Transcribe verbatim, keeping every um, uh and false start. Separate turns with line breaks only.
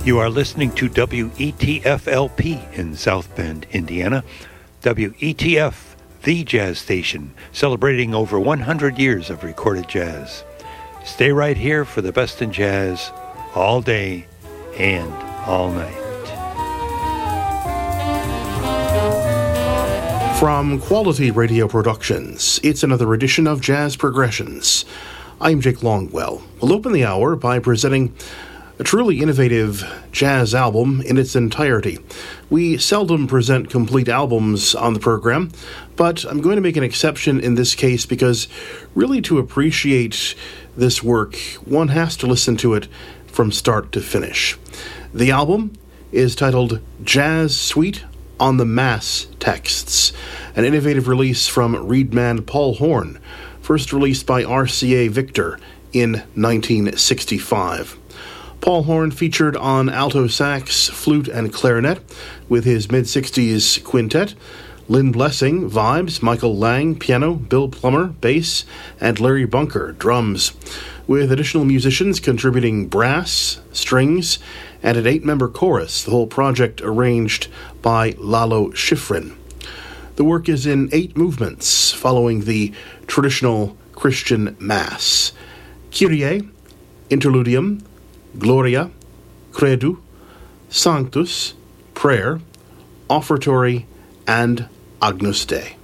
You are listening to W E T F L P in South Bend, Indiana. W E T F, the jazz station, celebrating over one hundred years of recorded jazz. Stay right here for the best in jazz, all day and all night.
From Quality Radio Productions, it's another edition of Jazz Progressions. I'm Jake Longwell. We'll open the hour by presenting a truly innovative jazz album in its entirety. We seldom present complete albums on the program, but I'm going to make an exception in this case because really to appreciate this work, one has to listen to it from start to finish. The album is titled Jazz Suite on the Mass Texts, an innovative release from reedman Paul Horn, first released by R C A Victor in nineteen sixty-five. Paul Horn featured on alto sax, flute, and clarinet with his mid-sixties quintet, Lynn Blessing, vibes, Michael Lang, piano, Bill Plummer, bass, and Larry Bunker, drums, with additional musicians contributing brass, strings, and an eight-member chorus, the whole project arranged by Lalo Schifrin. The work is in eight movements, following the traditional Christian Mass: Kyrie, Interludium, Gloria, Credo, Sanctus, Prayer, Offertory, and Agnus Dei.